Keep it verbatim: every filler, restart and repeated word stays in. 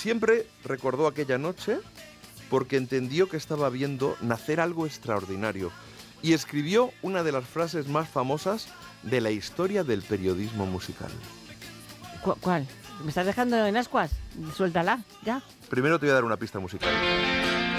Siempre recordó aquella noche porque entendió que estaba viendo nacer algo extraordinario y escribió una de las frases más famosas de la historia del periodismo musical. ¿Cu- ¿Cuál? ¿Me estás dejando en ascuas? Suéltala, ya. Primero te voy a dar una pista musical.